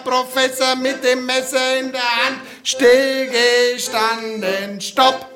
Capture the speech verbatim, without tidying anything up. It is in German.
Professor mit dem Messer in der Hand, still gestanden, stopp.